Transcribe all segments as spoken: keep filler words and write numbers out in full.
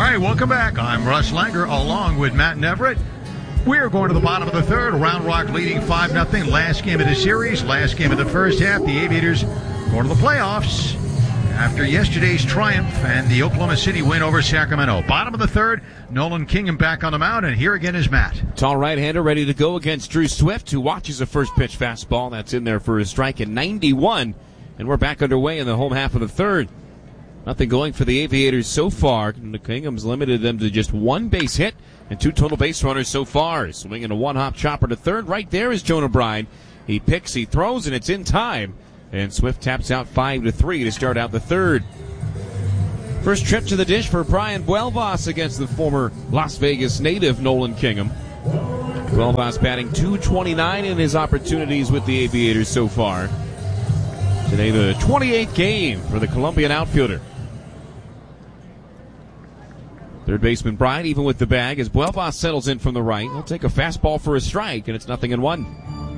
right, welcome back. I'm Russ Langer along with Matt Neverett. We're going to the bottom of the third. Round Rock leading five nothing. Last game of the series, last game of the first half. The Aviators going to the playoffs after yesterday's triumph and the Oklahoma City win over Sacramento. Bottom of the third, Nolan Kingham back on the mound, and here again is Matt. Tall right-hander ready to go against Drew Swift, who watches a first pitch fastball. That's in there for a strike at ninety-one, and we're back underway in the home half of the third. Nothing going for the Aviators so far. Kingham's limited them to just one base hit and two total base runners so far. Swinging a one-hop chopper to third. Right there is Jonah Bride. He picks, he throws, and it's in time. And Swift taps out five to three to start out the third. First trip to the dish for Brian Buelvas against the former Las Vegas native Nolan Kingham. Buelvas batting two twenty-nine in his opportunities with the Aviators so far. Today the twenty-eighth game for the Colombian outfielder. Third baseman Bride even with the bag as Buelvas settles in from the right. He'll take a fastball for a strike, and it's nothing in one.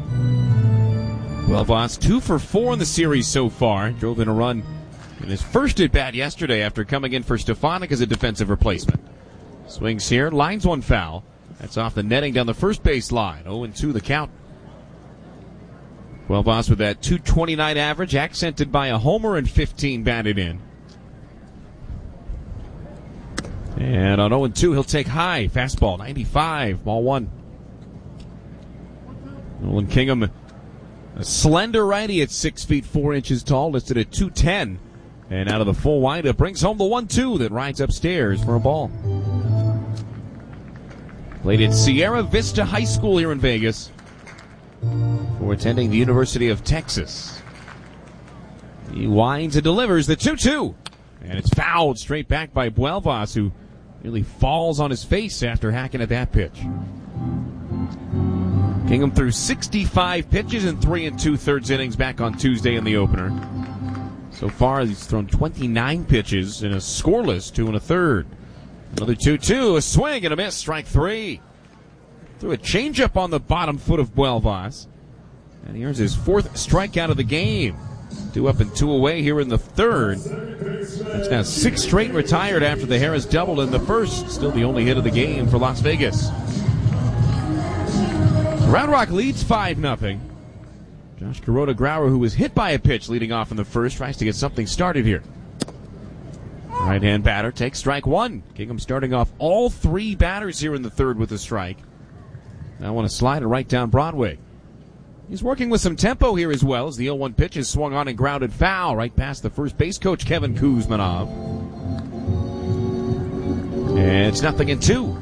Buelvas two for four in the series so far. Drove in a run in his first at-bat yesterday after coming in for Stefanik as a defensive replacement. Swings here, lines one foul. That's off the netting down the first base line. oh and two the count. Buelvas with that two twenty-nine average, accented by a homer and fifteen batted in. And on oh and two, he'll take high. Fastball, ninety-five, ball one. Nolan Kingham, a slender righty at six feet four inches tall, listed at two ten. And out of the full windup, brings home the one two that rides upstairs for a ball. Played at Sierra Vista High School here in Vegas before attending the University of Texas. He winds and delivers the two two. And it's fouled straight back by Buelvas, who nearly falls on his face after hacking at that pitch. Kingham threw sixty-five pitches in three and two-thirds innings back on Tuesday in the opener. So far, he's thrown twenty-nine pitches in a scoreless two and a third. Another two two, a swing and a miss, strike three. Threw a changeup on the bottom foot of Buelvas. And he earns his fourth strikeout of the game. Two up and two away here in the third. That's now six straight retired after the Harris doubled in the first. Still the only hit of the game for Las Vegas. Round Rock leads five nothing. Josh Kuroda-Grauer, who was hit by a pitch leading off in the first, tries to get something started here. Right-hand batter takes strike one. Kingham starting off all three batters here in the third with a strike. Now want to slide it right down Broadway. He's working with some tempo here as well as the oh one pitch is swung on and grounded foul right past the first base coach, Kevin Kuzmanov. And it's nothing in two.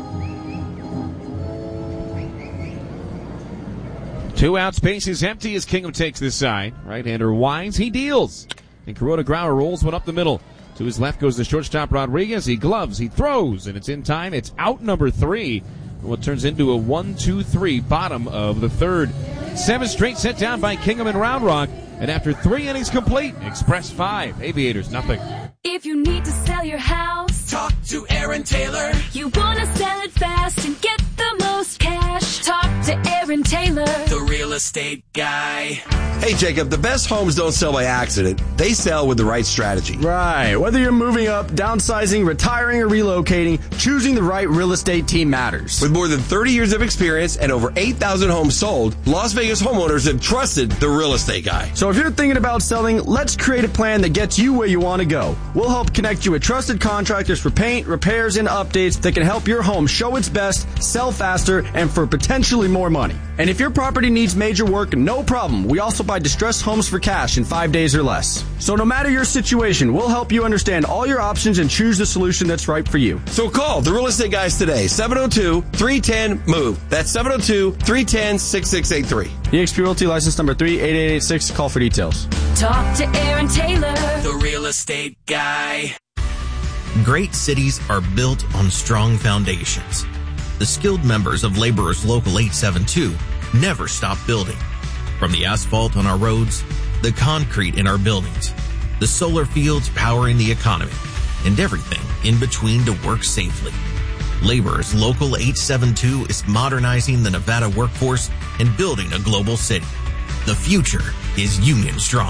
Two outs, base is empty as Kingham takes this side. Right-hander winds, he deals. And Kuroda-Grauer rolls one up the middle. To his left goes the shortstop Rodriguez. He gloves, he throws, and it's in time. It's out number three. What turns into a one two three bottom of the third. Seven straight set down by Kingham and Round Rock. And after three innings complete, Express five, Aviators nothing. If you need to sell your house, talk to Aaron Taylor. You want to sell it fast and get the most cash, talk to Aaron Taylor, the real estate guy. Hey, Jacob, the best homes don't sell by accident. They sell with the right strategy. Right. Whether you're moving up, downsizing, retiring, or relocating, choosing the right real estate team matters. With more than thirty years of experience and over eight thousand homes sold, Las Vegas homeowners have trusted the real estate guy. So if you're thinking about selling, let's create a plan that gets you where you want to go. We'll help connect you with trusted contractors for paint, repairs, and updates that can help your home show its best, sell faster, and for potentially more money. And if your property needs major work, no problem. We also buy distressed homes for cash in five days or less. So no matter your situation, we'll help you understand all your options and choose the solution that's right for you. So call the real estate guys today, seven oh two, three one zero, M O V E. That's seven oh two, three one zero, six six eight three. E X P Realty license number three eight eight eight six. Call for details. talk to Aaron Taylor, the real estate guy. Great cities are built on strong foundations. The skilled members of Laborers Local eight seven two never stop building. From the asphalt on our roads, the concrete in our buildings, the solar fields powering the economy, and everything in between to work safely. Laborers Local eight seven two is modernizing the Nevada workforce and building a global city. The future is Union Strong.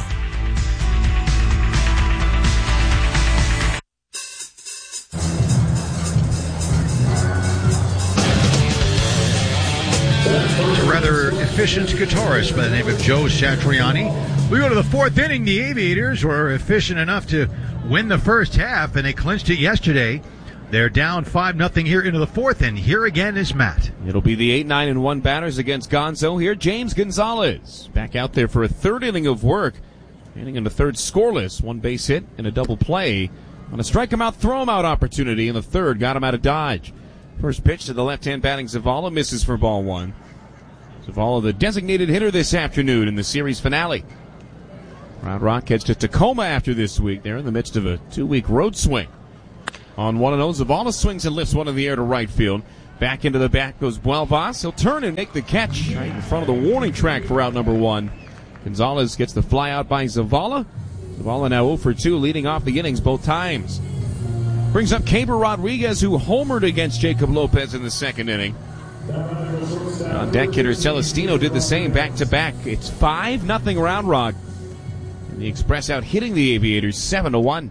efficient guitarist by the name of Joe Satriani. We go to the fourth inning. The Aviators were efficient enough to win the first half, and they clinched it yesterday. They're down five nothing here into the fourth, and here again is Matt. It'll be the eight nine and one batters against Gonzo here. James Gonzalez back out there for a third inning of work. Inning in the third scoreless. One base hit and a double play on a strike him out, throw him out opportunity in the third. Got him out of dodge. First pitch to the left-hand batting Zavala, misses for ball one. Zavala, the designated hitter this afternoon in the series finale. Round Rock heads to Tacoma after this week. They're in the midst of a two-week road swing. On one of those, Zavala swings and lifts one in the air to right field. Back into the back goes Buelvas. He'll turn and make the catch right in front of the warning track for out number one. Gonzalez gets the fly out by Zavala. Zavala now oh for two, leading off the innings both times. Brings up Caber Rodriguez, who homered against Jacob Lopez in the second inning. On deck hitter Celestino did the same back-to-back. It's five nothing Round Rock. And the Express out hitting the Aviators seven to one.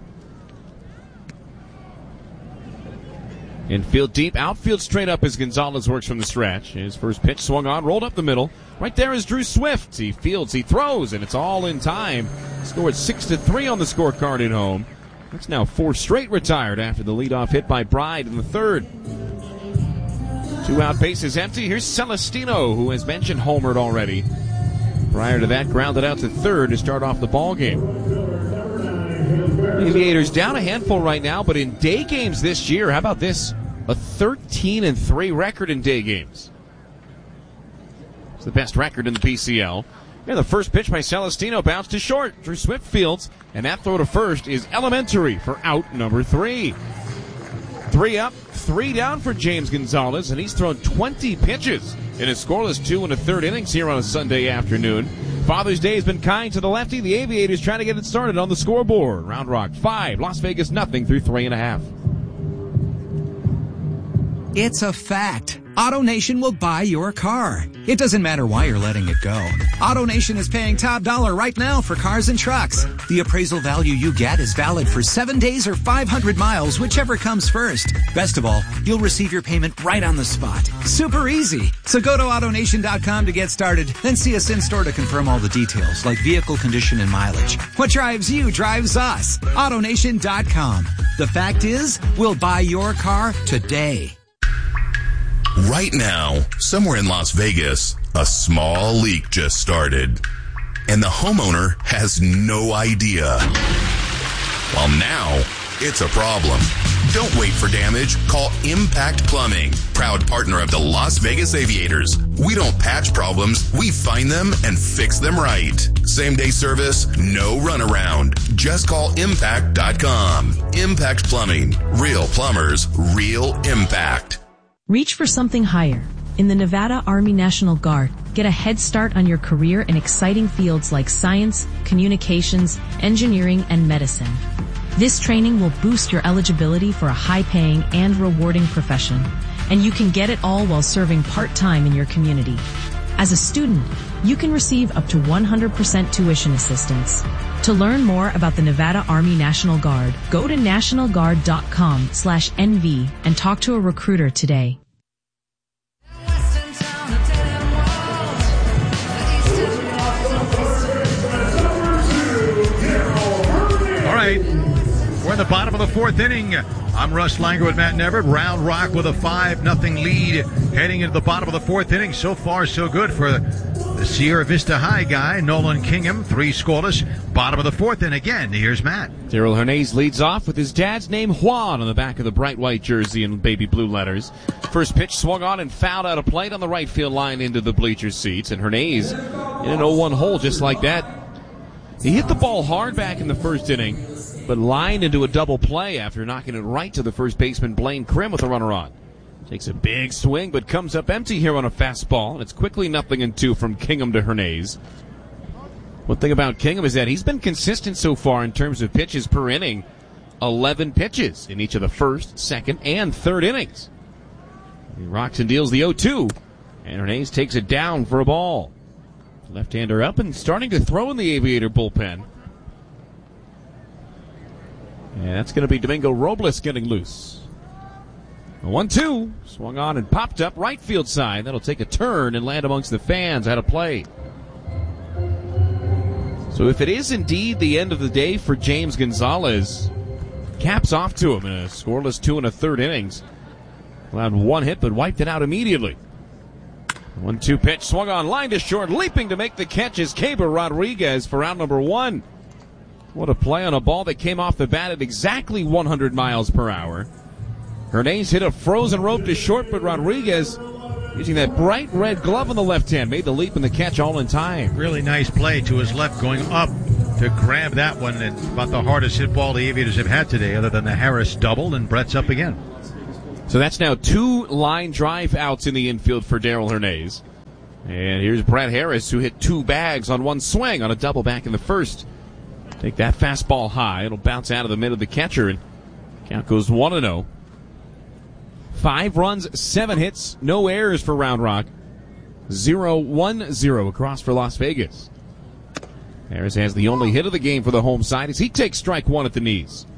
Infield deep, outfield straight up as Gonzalez works from the stretch. His first pitch swung on, rolled up the middle. Right there is Drew Swift. He fields, he throws, and it's all in time. Scored six to three on the scorecard at home. That's now four straight retired after the leadoff hit by Bride in the third. Two out, bases empty. Here's Celestino, who has mentioned homered already. Prior to that, grounded out to third to start off the ball game. Aviators down a handful right now, but in day games this year, how about this? A thirteen and three record in day games. It's the best record in the P C L. And the first pitch by Celestino bounced to short. Drew Swift fields, and that throw to first is elementary for out number three. Three up, three down for James Gonzalez, and he's thrown twenty pitches in a scoreless two and a third innings here on a Sunday afternoon. Father's Day has been kind to the lefty. The Aviators trying to get it started on the scoreboard. Round Rock five, Las Vegas nothing through three and a half. It's a fact. AutoNation will buy your car. It doesn't matter why you're letting it go. AutoNation is paying top dollar right now for cars and trucks. The appraisal value you get is valid for seven days or five hundred miles, whichever comes first. Best of all, you'll receive your payment right on the spot. Super easy. So go to AutoNation dot com to get started, then see us in-store to confirm all the details, like vehicle condition and mileage. What drives you drives us. AutoNation dot com. The fact is, we'll buy your car today. Right now, somewhere in Las Vegas, a small leak just started, and the homeowner has no idea. Well, now, it's a problem. Don't wait for damage. Call Impact Plumbing, proud partner of the Las Vegas Aviators. We don't patch problems, we find them and fix them right. Same-day service, no runaround. Just call impact dot com. Impact Plumbing. Real plumbers, real impact. Reach for something higher. In the Nevada Army National Guard, get a head start on your career in exciting fields like science, communications, engineering, and medicine. This training will boost your eligibility for a high-paying and rewarding profession, and you can get it all while serving part-time in your community. As a student, you can receive up to one hundred percent tuition assistance. To learn more about the Nevada Army National Guard, go to national guard dot com slash N V and talk to a recruiter today. All right, we're in the bottom of the fourth inning. I'm Russ Langer with Matt Neverett. Round Rock with a five nothing lead heading into the bottom of the fourth inning. So far, so good for the Sierra Vista High guy, Nolan Kingham. Three scoreless. Bottom of the fourth, and again, here's Matt. Daryl Hernandez leads off with his dad's name, Juan, on the back of the bright white jersey in baby blue letters. First pitch swung on and fouled out of plate on the right field line into the bleacher seats, and Hernandez in an oh one hole just like that. He hit the ball hard back in the first inning, but lined into a double play after knocking it right to the first baseman, Blaine Krim, with a runner on. Takes a big swing, but comes up empty here on a fastball, and it's quickly nothing and two from Kingham to Hernandez. One thing about Kingham is that he's been consistent so far in terms of pitches per inning. eleven pitches in each of the first, second, and third innings. He rocks and deals the oh two, and Hernandez takes it down for a ball. Left-hander up and starting to throw in the Aviator bullpen. And that's going to be Domingo Robles getting loose. one two. Swung on and popped up right field side. That'll take a turn and land amongst the fans out of play. So if it is indeed the end of the day for James Gonzalez, caps off to him in a scoreless two and a third innings. Allowed one hit, but wiped it out immediately. one two pitch, swung on, line to short, leaping to make the catch is Keibert Rodriguez for out number one. What a play on a ball that came off the bat at exactly one hundred miles per hour. Hernandez hit a frozen rope to short, but Rodriguez, using that bright red glove on the left hand, made the leap and the catch all in time. Really nice play to his left, going up to grab that one. And about the hardest hit ball the Aviators have had today, other than the Harris double, and Brett's up again. So that's now two line drive outs in the infield for Darell Hernandez. And here's Brett Harris, who hit two bags on one swing on a double back in the first. Take that fastball high. It'll bounce out of the mid of the catcher, and count goes one and oh. Five runs, seven hits, no errors for Round Rock. zero one zero across for Las Vegas. Harris has the only hit of the game for the home side as he takes strike one at the knees.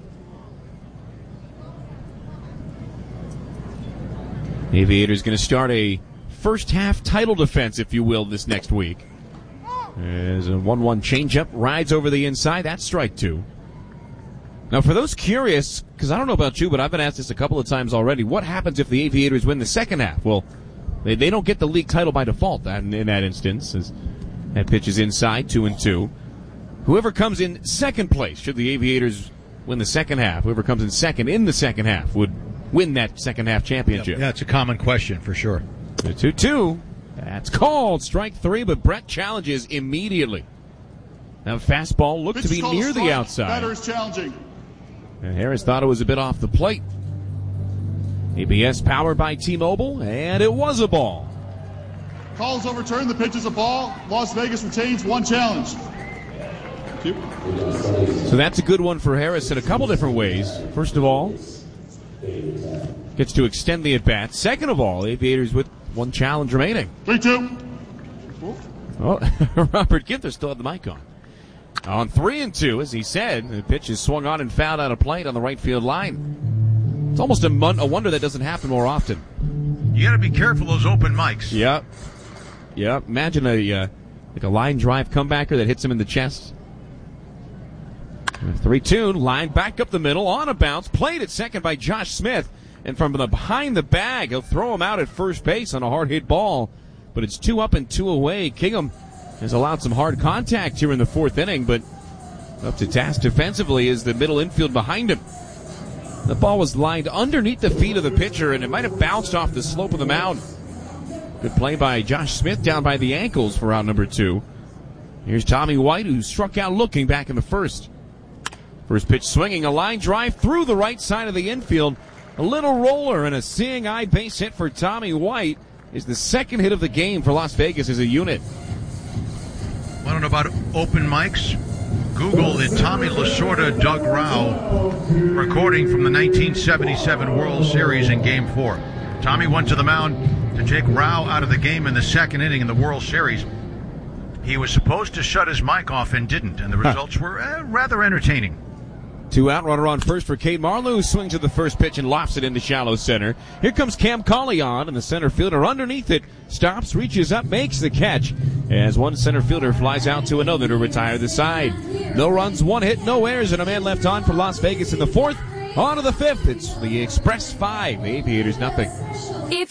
Aviators going to start a first half title defense, if you will, this next week. As a one one changeup rides over the inside. That's strike two. Now, for those curious, because I don't know about you, but I've been asked this a couple of times already, what happens if the Aviators win the second half? Well, they, they don't get the league title by default in, in that instance, as that pitch is inside, two and two. Whoever comes in second place, should the Aviators win the second half, whoever comes in second in the second half would win that second half championship. Yeah, that's a common question for sure. two two. That's called strike three, but Brett challenges immediately. Now, fastball looked to be near the outside. Batter is challenging. And Harris thought it was a bit off the plate. A B S powered by T-Mobile, and it was a ball. Call is overturned. The pitch is a ball. Las Vegas retains one challenge. Thank you. So that's a good one for Harris in a couple different ways. First of all, gets to extend the at-bat. Second of all, Aviators with one challenge remaining. three two. Oh, Robert Ginther still had the mic on. On three and two, as he said, the pitch is swung on and fouled out of plate on the right field line. It's almost a, mon- a wonder that doesn't happen more often. You got to be careful those open mics. Yep. Yep. Imagine a uh, like a line drive comebacker that hits him in the chest. three two, line back up the middle on a bounce, played at second by Josh Smith, and from the behind the bag, he'll throw him out at first base on a hard hit ball. But it's two up and two away. Kingham has allowed some hard contact here in the fourth inning, but up to task defensively is the middle infield behind him. The ball was lined underneath the feet of the pitcher, and it might have bounced off the slope of the mound. Good play by Josh Smith down by the ankles for out number two. Here's Tommy White, who struck out looking back in the first. First pitch swinging, a line drive through the right side of the infield. A little roller and a seeing eye base hit for Tommy White is the second hit of the game for Las Vegas as a unit. I don't know about open mics. Google the Tommy Lasorda Doug Rau recording from the nineteen seventy-seven World Series in Game four. Tommy went to the mound to take Rau out of the game in the second inning in the World Series. He was supposed to shut his mic off and didn't, and the results huh. were uh, rather entertaining. Two out, runner on first for Cade Marlowe, who swings at the first pitch and lofts it into shallow center. Here comes Cam Cauley on, and the center fielder underneath it stops, reaches up, makes the catch, as one center fielder flies out to another to retire the side. No runs, one hit, no errors, and a man left on for Las Vegas in the fourth. On to the fifth, it's the Express five, the Aviators nothing. If